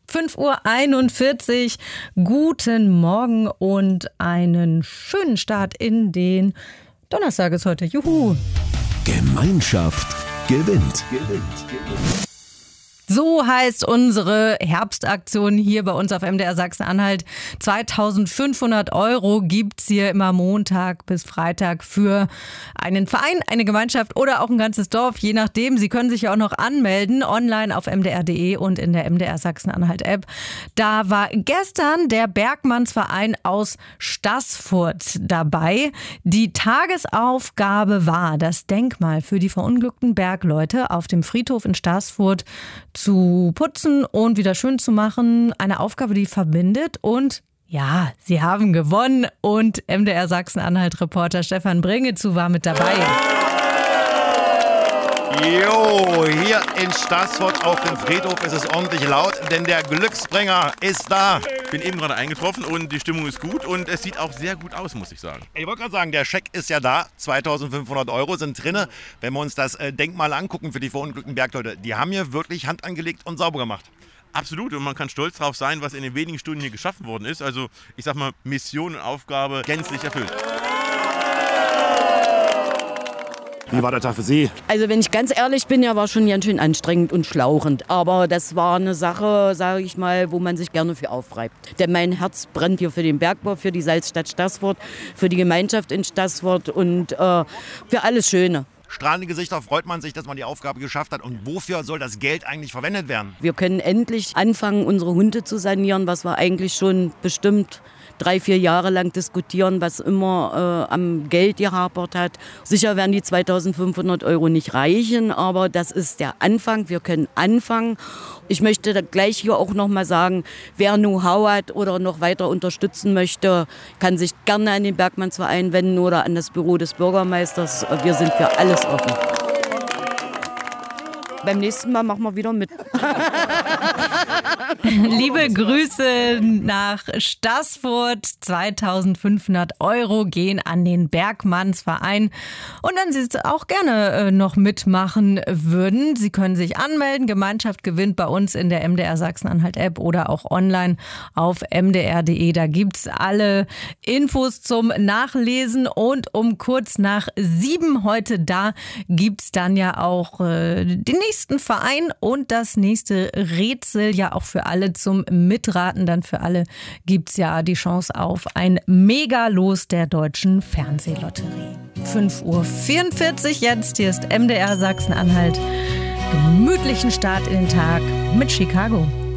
5:41 Uhr. Guten Morgen und einen schönen Start in den Donnerstag ist heute. Juhu! Gemeinschaft gewinnt. So heißt unsere Herbstaktion hier bei uns auf MDR Sachsen-Anhalt. 2.500 € gibt's hier immer Montag bis Freitag für einen Verein, eine Gemeinschaft oder auch ein ganzes Dorf, je nachdem. Sie können sich ja auch noch anmelden, online auf mdr.de und in der MDR Sachsen-Anhalt-App. Da war gestern der Bergmannsverein aus Staßfurt dabei. Die Tagesaufgabe war, das Denkmal für die verunglückten Bergleute auf dem Friedhof in Staßfurt zu putzen und wieder schön zu machen. Eine Aufgabe, die verbindet. Und ja, sie haben gewonnen. Und MDR Sachsen-Anhalt-Reporter Stefan Bringezu war mit dabei. Jo, hier in Staßfurt auf dem Friedhof ist es ordentlich laut, denn der Glücksbringer ist da. Ich bin eben gerade eingetroffen und die Stimmung ist gut und es sieht auch sehr gut aus, muss ich sagen. Ich wollte gerade sagen, der Scheck ist ja da, 2.500 € sind drin. Wenn wir uns das Denkmal angucken für die verunglückten Bergleute, die haben hier wirklich Hand angelegt und sauber gemacht. Absolut, und man kann stolz drauf sein, was in den wenigen Stunden hier geschaffen worden ist. Also ich sag mal, Mission und Aufgabe gänzlich erfüllt. Wie war der Tag für Sie? Also wenn ich ganz ehrlich bin, ja, war schon ganz schön anstrengend und schlauchend. Aber das war eine Sache, sage ich mal, wo man sich gerne für aufreibt. Denn mein Herz brennt hier für den Bergbau, für die Salzstadt Staßfurt, für die Gemeinschaft in Staßfurt und für alles Schöne. Strahlende Gesichter, freut man sich, dass man die Aufgabe geschafft hat. Und wofür soll das Geld eigentlich verwendet werden? Wir können endlich anfangen, unsere Hunde zu sanieren, was wir eigentlich schon bestimmt 3-4 Jahre lang diskutieren, was immer am Geld gehapert hat. Sicher werden die 2.500 € nicht reichen, aber das ist der Anfang. Wir können anfangen. Ich möchte da gleich hier auch noch mal sagen, wer Know-how hat oder noch weiter unterstützen möchte, kann sich gerne an den Bergmannsverein wenden oder an das Büro des Bürgermeisters. Wir sind für alles offen. Beim nächsten Mal machen wir wieder mit. Liebe Grüße nach Staßfurt. 2.500 € gehen an den Bergmannsverein. Und wenn Sie es auch gerne noch mitmachen würden, Sie können sich anmelden. Gemeinschaft gewinnt bei uns in der MDR Sachsen-Anhalt-App oder auch online auf mdr.de. Da gibt's alle Infos zum Nachlesen. Und um kurz nach 7 heute, da gibt's dann ja auch den nächsten Verein und das nächste Rätsel ja auch für alle zum Mitraten. Dann für alle gibt's ja die Chance auf ein Megalos der Deutschen Fernsehlotterie. 5:44 Uhr jetzt. Hier ist MDR Sachsen-Anhalt. Gemütlichen Start in den Tag mit Chicago.